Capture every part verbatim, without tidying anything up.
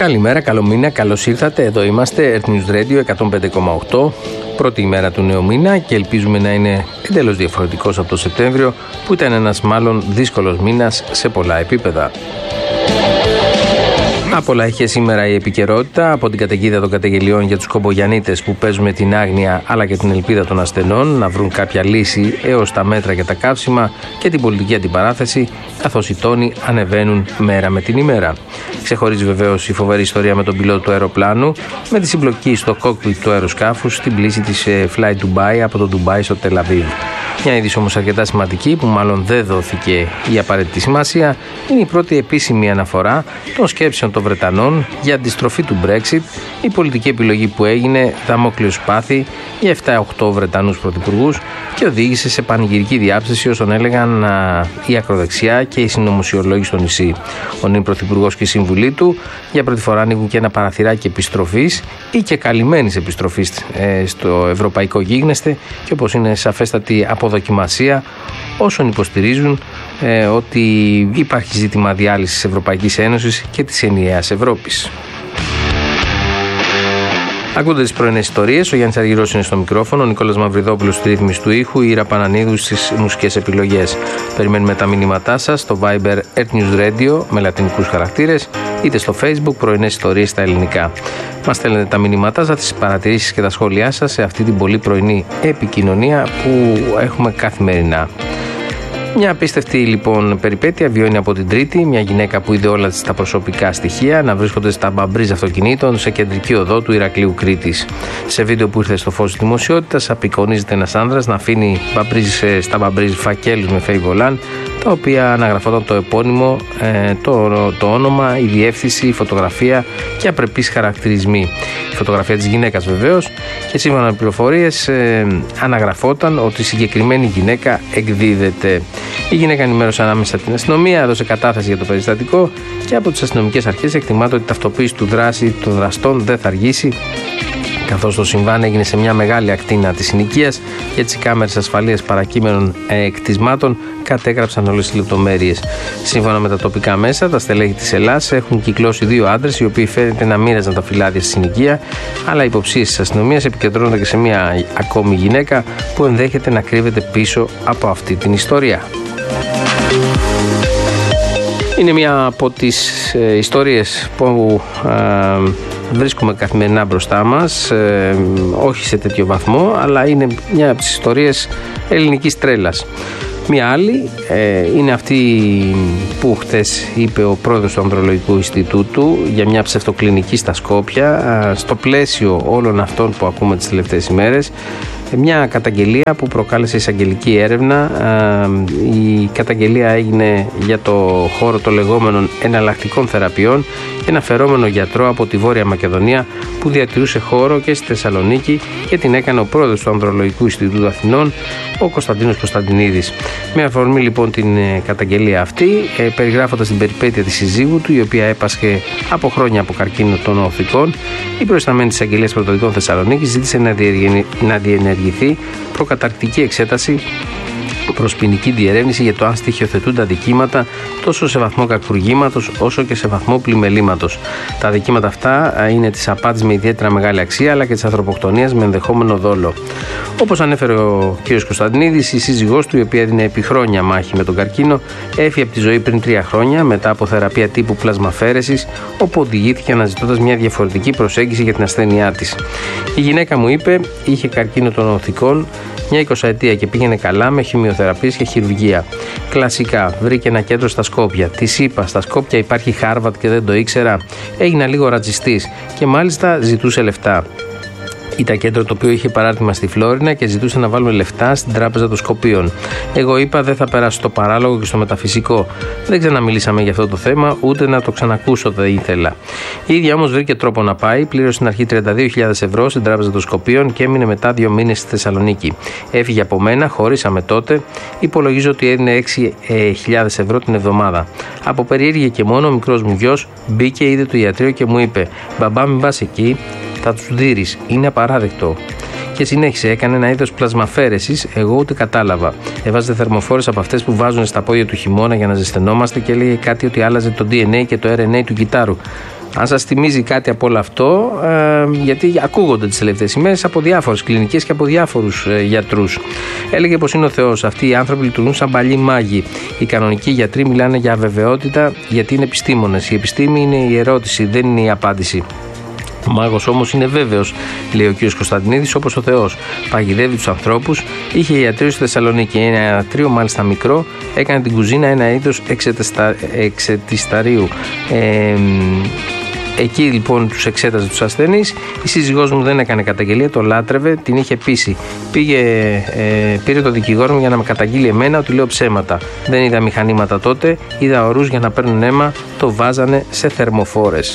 Καλημέρα, καλό μήνα, καλώς ήρθατε. Εδώ είμαστε, Earth News Radio εκατόν πέντε κόμμα οκτώ. Πρώτη ημέρα του νέου μήνα και ελπίζουμε να είναι εντελώς διαφορετικός από το Σεπτέμβριο, που ήταν ένας μάλλον δύσκολος μήνας σε πολλά επίπεδα. Άπολα είχε σήμερα η επικαιρότητα, από την καταιγίδα των καταγγελιών για τους κομπογιαννίτες που παίζουν με την άγνοια αλλά και την ελπίδα των ασθενών να βρουν κάποια λύση, έως τα μέτρα για τα καύσιμα και την πολιτική αντιπαράθεση, καθώς οι τόνοι ανεβαίνουν μέρα με την ημέρα. Ξεχωρίζει βεβαίως η φοβερή ιστορία με τον πιλότο του αεροπλάνου, με τη συμπλοκή στο κόκπιτ του αεροσκάφους στην πλήση της Fly Dubai από το Ντουμπάι στο Τελαβίβ. Μια είδηση όμως αρκετά σημαντική, που μάλλον δεν δόθηκε η απαραίτητη σημασία, είναι η πρώτη επίσημη αναφορά των σκέψεων των Βρετανών για αντιστροφή του Brexit, η πολιτική επιλογή που έγινε δαμόκλειο σπάθη για επτά οκτώ Βρετανούς πρωθυπουργούς και οδήγησε σε πανηγυρική διάψευση όσων έλεγαν α, η ακροδεξιά και οι συνωμοσιολόγοι στο νησί. Ο νυν πρωθυπουργός και η σύμβουλή του για πρώτη φορά ανοίγουν και ένα παραθυράκι επιστροφής ή και καλυμμένης επιστροφής ε, στο ευρωπαϊκό γίγνεσθε, και όπως είναι σαφέστατη αποδοκιμασία όσων υποστηρίζουν ε, ότι υπάρχει ζήτημα διάλυσης της Ευρωπαϊκής Ένωσης και της ενιαίας Ευρώπης. Ακούτε τις πρωινές ιστορίες, ο Γιάννης Αργυρός είναι στο μικρόφωνο, ο Νικόλας Μαυριδόπουλος στη ρύθμιση του ήχου, η Ήρα Πανανίδου στις μουσικές επιλογές. Περιμένουμε τα μηνύματά σας στο Viber Earth News Radio με λατινικούς χαρακτήρες, είτε στο Facebook πρωινές ιστορίες στα ελληνικά. Μας στέλνετε τα μηνύματά σας, τις παρατηρήσεις και τα σχόλιά σας σε αυτή την πολύ πρωινή επικοινωνία που έχουμε καθημερινά. Μια απίστευτη λοιπόν περιπέτεια βιώνει από την Τρίτη μια γυναίκα που είδε όλα της τα προσωπικά στοιχεία να βρίσκονται στα μπαμπρίζ αυτοκινήτων σε κεντρική οδό του Ηρακλείου Κρήτης. Σε βίντεο που ήρθε στο φως της δημοσιότητας, απεικονίζεται ένας άνδρας να αφήνει μπαμπρίζ, στα μπαμπρίζ φακέλους με φεϊβολάν, τα οποία αναγραφόταν το επώνυμο, το, το όνομα, η διεύθυνση, η φωτογραφία και απρεπείς χαρακτηρισμοί. Η φωτογραφία της γυναίκας βεβαίως, και σύμφωνα με πληροφορίες ε, αναγραφόταν ότι η συγκεκριμένη γυναίκα εκδίδεται. Η γυναίκα ενημέρωσε ανάμεσα την αστυνομία, έδωσε κατάθεση για το περιστατικό και από τις αστυνομικές αρχές εκτιμάται ότι η ταυτοποίηση του δράση των δραστών δεν θα αργήσει, καθώς το συμβάν έγινε σε μια μεγάλη ακτίνα της συνοικίας και έτσι οι κάμερες ασφαλείας παρακείμενων ε, κτισμάτων κατέγραψαν όλες τις λεπτομέρειες. Σύμφωνα με τα τοπικά μέσα, τα στελέχη της Ελλάς έχουν κυκλώσει δύο άντρες οι οποίοι φαίνεται να μοίραζαν τα φυλάδια στη συνοικία, αλλά οι υποψίες της αστυνομίας επικεντρώνονται και σε μια ακόμη γυναίκα που ενδέχεται να κρύβεται πίσω από αυτή την ιστορία. Είναι μια από τις ε, ιστορίες που ε, βρίσκουμε καθημερινά μπροστά μας, ε, όχι σε τέτοιο βαθμό, αλλά είναι μια από τις ιστορίες ελληνικής τρέλας. Μια άλλη ε, είναι αυτή που χθες είπε ο πρόεδρος του Ανδρολογικού Ινστιτούτου για μια ψευτοκλινική στα Σκόπια, ε, στο πλαίσιο όλων αυτών που ακούμε τις τελευταίες ημέρες. Μια καταγγελία που προκάλεσε εισαγγελική έρευνα. Η καταγγελία έγινε για το χώρο των λεγόμενων εναλλακτικών θεραπείων και ένα φερόμενο γιατρό από τη Βόρεια Μακεδονία που διατηρούσε χώρο και στη Θεσσαλονίκη και την έκανε ο πρόεδρος του Ανδρολογικού Ινστιτούτου Αθηνών, ο Κωνσταντίνος Κωνσταντινίδης. Με αφορμή λοιπόν την καταγγελία αυτή, περιγράφοντας την περιπέτεια της συζύγου του, η οποία έπασχε από χρόνια από καρκίνο των οθικών, η προϊσταμένη της Αγγελίας Πρωτοδικών Θεσσαλονίκης ζήτησε να διενεργηθεί προκαταρκτική εξέταση προς ποινική διερεύνηση για το αν στοιχειοθετούνται αδικήματα τόσο σε βαθμό κακουργήματος όσο και σε βαθμό πλημελήματος. Τα αδικήματα αυτά είναι της απάτης με ιδιαίτερα μεγάλη αξία, αλλά και της ανθρωποκτονίας με ενδεχόμενο δόλο. Όπως ανέφερε ο κ. Κωνσταντινίδης, η σύζυγός του, η οποία έδινε επί χρόνια μάχη με τον καρκίνο, έφυγε από τη ζωή πριν τρία χρόνια μετά από θεραπεία τύπου πλασμαφέρεσης, όπου οδηγήθηκε αναζητώντας μια διαφορετική προσέγγιση για την ασθένειά της. Η γυναίκα μου είπε είχε καρκίνο των οθικών μια εικοσαετία και πήγαινε καλά με χημειοθεραπείες και χειρουργία. Κλασικά, βρήκε ένα κέντρο στα Σκόπια. Της είπα: στα Σκόπια υπάρχει Χάρβαρτ και δεν το ήξερα. Έγινα λίγο ρατσιστής και μάλιστα ζητούσε λεφτά. Ήταν κέντρο το οποίο είχε παράρτημα στη Φλόρινα και ζητούσε να βάλουμε λεφτά στην Τράπεζα των Σκοπίων. Εγώ είπα: δεν θα περάσω στο παράλογο και στο μεταφυσικό. Δεν ξαναμιλήσαμε για αυτό το θέμα, ούτε να το ξανακούσω δεν ήθελα. Η ίδια όμως βρήκε τρόπο να πάει, πλήρωσε στην αρχή τριάντα δύο χιλιάδες ευρώ στην Τράπεζα των Σκοπίων και έμεινε μετά δύο μήνες στη Θεσσαλονίκη. Έφυγε από μένα, χωρίσαμε τότε. Υπολογίζω ότι έδινε έξι χιλιάδες ευρώ την εβδομάδα. Από περιέργεια και μόνο ο μικρός μου γιος μπήκε, είδε το ιατρείο και μου είπε: μπαμπά, μην πας εκεί. Θα τους δείρεις, είναι απαράδεκτο. Και συνέχισε, έκανε ένα είδος πλασμαφέρεσης, εγώ ούτε κατάλαβα. Έβαζε θερμοφόρες από αυτές που βάζουν στα πόδια του χειμώνα για να ζεσθενόμαστε και έλεγε κάτι ότι άλλαζε το ντι εν έι και το αρ εν έι του κυτάρου. Αν σας θυμίζει κάτι από όλο αυτό, ε, γιατί ακούγονται τις τελευταίες ημέρες από διάφορες κλινικές και από διάφορους ε, γιατρούς. Έλεγε πως είναι ο Θεός. Αυτοί οι άνθρωποι λειτουργούν σαν παλιοί μάγοι. Οι κανονικοί γιατροί μιλάνε για αβεβαιότητα γιατί είναι επιστήμονες. Η επιστήμη είναι η ερώτηση, δεν είναι η απάντηση. Ο μάγος όμως είναι βέβαιος, λέει ο κ. Κωνσταντινίδης, όπως ο Θεός. Παγιδεύει τους ανθρώπους. Είχε ιατρείο στη Θεσσαλονίκη. Ένα ιατρείο, μάλιστα μικρό, έκανε την κουζίνα ένα είδος εξετεστα... εξετισταρίου. Ε, Εκεί λοιπόν τους εξέταζε τους ασθενείς. Η σύζυγός μου δεν έκανε καταγγελία, το λάτρευε, την είχε πείσει. Πήγε, ε, πήρε το δικηγόρο μου για να με καταγγείλει εμένα ότι λέω ψέματα. Δεν είδα μηχανήματα τότε, είδα ορούς για να παίρνουν αίμα, το βάζανε σε θερμοφόρες.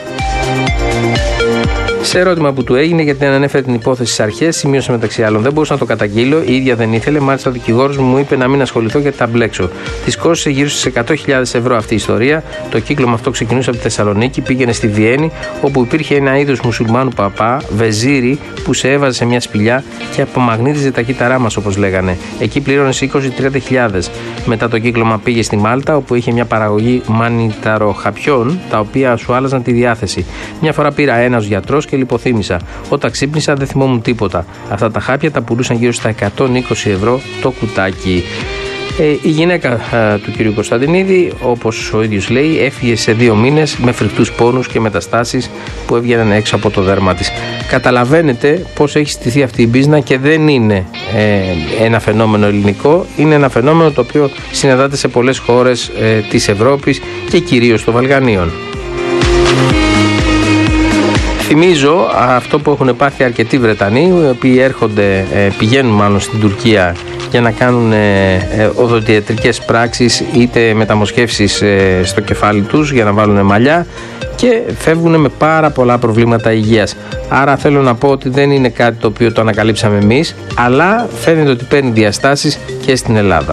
Σε ερώτημα που του έγινε γιατί δεν ανέφερε την υπόθεση στις αρχές, σημείωσε μεταξύ άλλων: δεν μπορούσα να το καταγγείλω, η ίδια δεν ήθελε. Μάλιστα, ο δικηγόρος μου μου είπε να μην ασχοληθώ γιατί τα μπλέξω. Της κόστησε γύρω στις εκατό χιλιάδες ευρώ αυτή η ιστορία. Το κύκλωμα αυτό ξεκινούσε από τη Θεσσαλονίκη, πήγαινε στη Βιέννη, όπου υπήρχε ένα είδος μουσουλμάνου παπά, βεζίρι, που σε έβαζε σε μια σπηλιά και απομαγνήτιζε τα κύτταρά μας, όπως λέγανε. Εκεί πλήρωνε είκοσι με τριάντα χιλιάδες. Μετά το κύκλωμα πήγε στη Μάλτα, όπου είχε μια παραγωγή μανιταροχαπιών, τα οποία σου άλλαζαν τη διάθεση. Μια φορά πήρα ένα ως γιατρός και λιποθύμησα. Όταν ξύπνησα δεν θυμόμουν τίποτα. Αυτά τα χάπια τα πουλούσαν γύρω στα εκατόν είκοσι ευρώ το κουτάκι. Ε, η γυναίκα α, του κ. Κωνσταντινίδη, όπως ο ίδιος λέει, έφυγε σε δύο μήνες με φρικτούς πόνους και μεταστάσεις που έβγαιναν έξω από το δέρμα της. Καταλαβαίνετε πώς έχει στηθεί αυτή η μπίζνα και δεν είναι ε, ένα φαινόμενο ελληνικό, είναι ένα φαινόμενο το οποίο συναντάται σε πολλές χώρες ε, της Ευρώπης και κυρίως των Βαλκανίων. Θυμίζω αυτό που έχουν πάθει αρκετοί Βρετανοί, οι οποίοι έρχονται, πηγαίνουν μάλλον στην Τουρκία για να κάνουν οδοντιατρικές πράξεις είτε μεταμοσχεύσεις στο κεφάλι τους για να βάλουν μαλλιά και φεύγουν με πάρα πολλά προβλήματα υγείας. Άρα θέλω να πω ότι δεν είναι κάτι το οποίο το ανακαλύψαμε εμείς, αλλά φαίνεται ότι παίρνει διαστάσεις και στην Ελλάδα.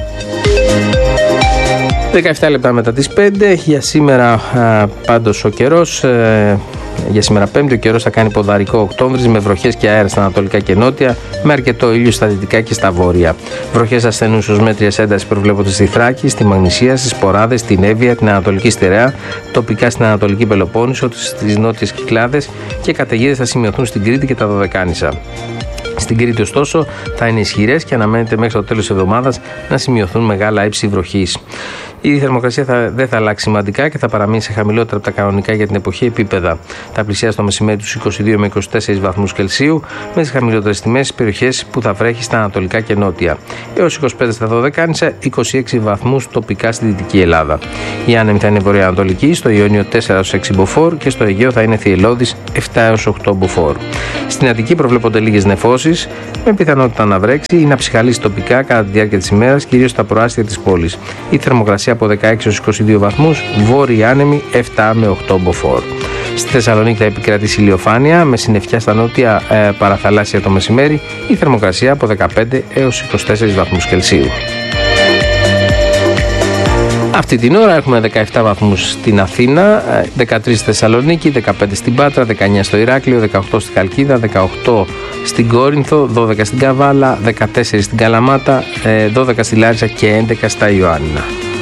δεκαεπτά λεπτά μετά τις πέντε, για σήμερα α, πάντως ο καιρός, ε, για σήμερα Πέμπτη ο καιρός θα κάνει ποδαρικό Οκτώβρης με βροχές και αέρα στα ανατολικά και νότια, με αρκετό ήλιο στα δυτικά και στα βόρεια. Βροχές ασθενούς ως μέτριας έντασης προβλέπονται στη Θράκη, στη Μαγνησία, στις Ποράδες, στην Εύβοια, την Ανατολική Στερεά, τοπικά στην Ανατολική Πελοπόννησο, στις νότιες Κυκλάδες και καταιγίδες θα σημειωθούν στην Κρήτη και τα Δωδεκάνησα. Στην Κρήτη, ωστόσο, θα είναι ισχυρές και αναμένεται μέχρι το τέλος της εβδομάδας να σημειωθούν μεγάλα ύψη βροχής. Η θερμοκρασία θα, δεν θα αλλάξει σημαντικά και θα παραμείνει σε χαμηλότερα από τα κανονικά για την εποχή επίπεδα. Θα πλησιάσει το μεσημέρι τους είκοσι δύο με είκοσι τέσσερις βαθμούς Κελσίου, με τις χαμηλότερες τιμές στις περιοχές που θα βρέχει στα ανατολικά και νότια. Έως είκοσι πέντε στα Δωδεκάνησα, είκοσι έξι βαθμούς τοπικά στη Δυτική Ελλάδα. Η άνεμη θα είναι βορειοανατολική, στο Ιόνιο τέσσερα έως έξι μποφόρ και στο Αιγαίο θα είναι θυελλώδης επτά έως οκτώ μποφόρ. Στην Αττική προβλέπονται λίγες νεφώσεις, με πιθανότητα να βρέξει ή να ψυχαλίσει τοπικά κατά τη διάρκεια της ημέρας, κυρίως στα προάστια της πόλης. Η θερμοκρασία από δεκαέξι έως είκοσι δύο βαθμούς, βόρειοι άνεμοι επτά με οκτώ μποφόρ. Στη Θεσσαλονίκη θα επικρατήσει ηλιοφάνεια με συννεφιά στα νότια ε, παραθαλάσσια το μεσημέρι, η θερμοκρασία από δεκαπέντε έως είκοσι τέσσερις βαθμούς Κελσίου. Αυτή την ώρα έχουμε δεκαεπτά βαθμούς στην Αθήνα, δεκατρείς στη Θεσσαλονίκη, δεκαπέντε στην Πάτρα, δεκαεννιά στο Ηράκλειο, δεκαοκτώ στην Χαλκίδα, δεκαοκτώ στην Κόρινθο, δώδεκα στην Καβάλα, δεκατέσσερα στην Καλαμάτα, δώδεκα στη Λάρισα και έντεκα στα Ιωάννινα.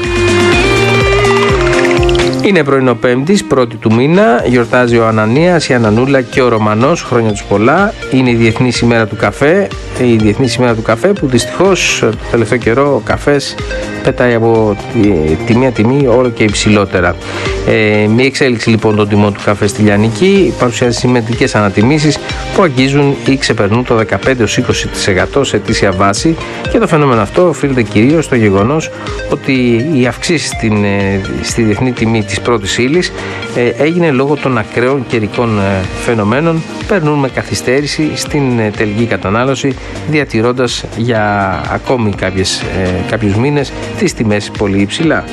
Είναι πρωινό Πέμπτης, πρώτη του μήνα, γιορτάζει ο Ανανίας, η Ανανούλα και ο Ρωμανός, χρόνια τους πολλά. Είναι η Διεθνής ημέρα του καφέ, η Διεθνής ημέρα του καφέ που δυστυχώς το τελευταίο καιρό ο καφές πετάει από τη, τη μία τιμή όλο και υψηλότερα. Ε, μια εξέλιξη λοιπόν των τιμών του καφέ στη Λιανική παρουσιάζει συμμετρικές ανατιμήσεις που αγγίζουν ή ξεπερνούν το δεκαπέντε έως είκοσι τοις εκατό σε ετήσια βάση και το φαινόμενο αυτό οφείλεται κυρίως στο γεγονός ότι οι αυξήσεις στην, στη διεθνή τιμή της πρώτης ύλης ε, έγινε λόγω των ακραίων καιρικών ε, φαινομένων, περνούν με καθυστέρηση στην ε, τελική κατανάλωση, διατηρώντας για ακόμη κάποιες, ε, κάποιους μήνες τις τιμές πολύ υψηλά.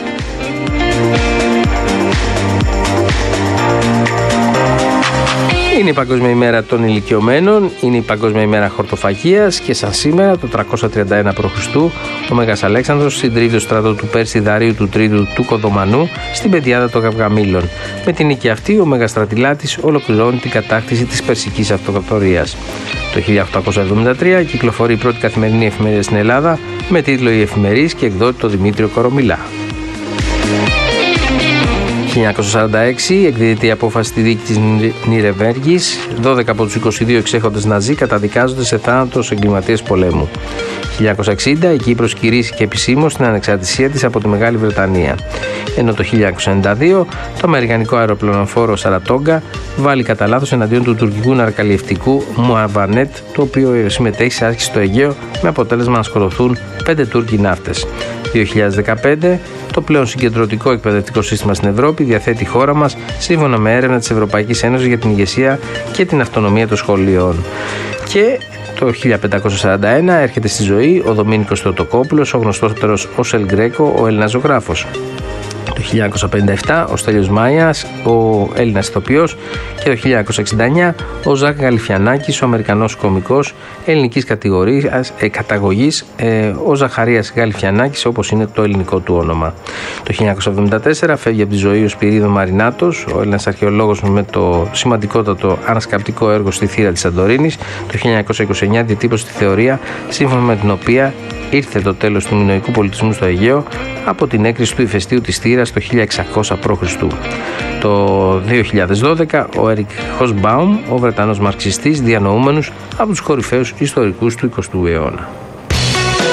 Είναι η Παγκόσμια ημέρα των ηλικιωμένων, είναι η Παγκόσμια ημέρα χορτοφαγίας και σαν σήμερα το τριακόσια τριάντα ένα π.Χ. ο Μέγας Αλέξανδρος συντρίβει το στρατό του Πέρση Δαρίου του Τρίτου του Κοδομανού στην πεδιάδα των Γαυγαμήλων. Με την νίκη αυτή ο Μέγας στρατηλάτης ολοκληρώνει την κατάκτηση της Περσικής Αυτοκρατορίας. Το χίλια οκτακόσια εβδομήντα τρία κυκλοφορεί η πρώτη καθημερινή εφημερίδα στην Ελλάδα με τίτλο «Η Εφημερής» και εκδότη το Δημήτριο Κορομιλά. χίλια εννιακόσια σαράντα έξι εκδίδεται η απόφαση στη δίκη της Νιρεμβέργης. δώδεκα από τους είκοσι δύο εξέχοντες Ναζί καταδικάζονται σε θάνατο ως εγκληματίες πολέμου. χίλια εννιακόσια εξήντα η Κύπρος κηρύσσηκε επισήμως την ανεξαρτησία της από τη Μεγάλη Βρετανία. Ενώ το χίλια εννιακόσια ενενήντα δύο το αμερικανικό αεροπλανοφόρο Σαρατόγκα βάλει κατά λάθος εναντίον του τουρκικού ναρκαλιευτικού Μουαβανέτ, το οποίο συμμετέχει σε άσκηση στο Αιγαίο, με αποτέλεσμα να σκοτωθούν πέντε Τούρκοι ναύτες. δύο χιλιάδες δεκαπέντε το πλέον συγκεντρωτικό εκπαιδευτικό σύστημα στην Ευρώπη διαθέτει η χώρα μας σύμφωνα με έρευνα της Ευρωπαϊκής Ένωσης για την ηγεσία και την αυτονομία των σχολείων. Και το χίλια πεντακόσια σαράντα ένα έρχεται στη ζωή ο Δομήνικος Θεοτοκόπουλος, ο γνωστότερος ως Ελ Γκρέκο, ο Έλληνας ζωγράφος. Το χίλια εννιακόσια πενήντα επτά ο Στέλιος Μάιας, ο Έλληνας ηθοποιός, και το χίλια εννιακόσια εξήντα εννιά ο Ζακ Γαλιφιανάκης, ο Αμερικανός κωμικός ελληνικής κατηγορίας, ε, καταγωγής, ε, ο Ζαχαρίας Γαλιφιανάκης, όπως είναι το ελληνικό του όνομα. Το χίλια εννιακόσια εβδομήντα τέσσερα φεύγει από τη ζωή ο Σπυρίδων Μαρινάτος, ο Έλληνας αρχαιολόγος με το σημαντικότατο ανασκαπτικό έργο στη θύρα της Σαντορίνης. Το χίλια εννιακόσια είκοσι εννιά διατύπωσε τη θεωρία σύμφωνα με την οποία ήρθε το τέλος του μινωικού πολιτισμού στο Αιγαίο από την έκρηση του ηφαιστείου της θύρας το χίλια εξακόσια π.Χ. Το δύο χιλιάδες δώδεκα ο Έρικ Χοσμπάουμ, ο Βρετανός μαρξιστής, διανοούμενος από τους κορυφαίους ιστορικούς του εικοστού αιώνα.